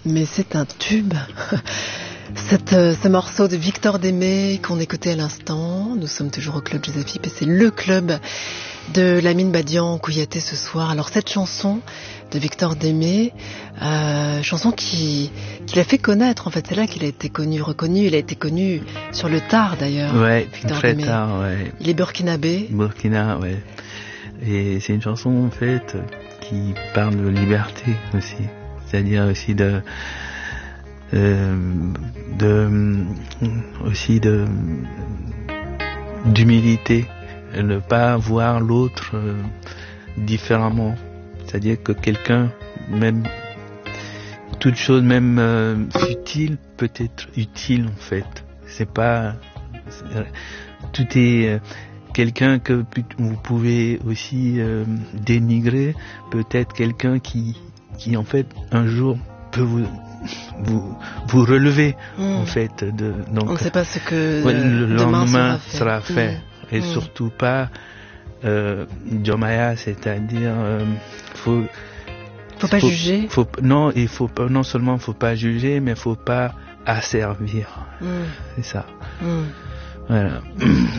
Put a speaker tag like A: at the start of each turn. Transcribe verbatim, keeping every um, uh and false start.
A: mais c'est un tube. Cette, euh, ce morceau de Victor Démé qu'on écoutait à l'instant, nous sommes toujours au Club Joseph Hip et c'est le club de Lamine Badian Kouyaté ce soir. Alors cette chanson de Victor Démé, euh, chanson qui, qui l'a fait connaître en fait, c'est là qu'il a été connu, reconnu, il a été connu sur le tard d'ailleurs.
B: Ouais,
A: Victor
B: très
A: Démé.
B: tard, ouais.
A: Il est burkinabé.
B: Burkina, ouais. Et c'est une chanson en fait qui parle de liberté aussi, c'est-à-dire aussi de Euh, de aussi de d'humilité, ne pas voir l'autre euh, différemment, c'est-à-dire que quelqu'un, même toute chose même euh, futile peut être utile en fait. C'est pas c'est, tout est euh, quelqu'un que vous pouvez aussi euh, dénigrer, peut-être quelqu'un qui qui en fait un jour peut vous vous vous relevez mmh. en fait de, donc
A: on ne sait pas ce que
B: ouais, le
A: demain
B: lendemain
A: sera fait,
B: sera fait. Mmh. Et mmh. surtout pas euh, Jomaya, c'est-à-dire euh, faut
A: faut pas
B: faut,
A: juger
B: faut, non il faut pas, non seulement faut pas juger mais faut pas asservir mmh. c'est ça mmh. Voilà.